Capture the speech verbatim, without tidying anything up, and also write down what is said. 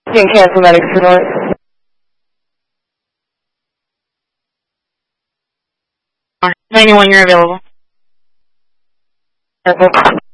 You can cancel medics to north. ninety-one, you're available. Airport.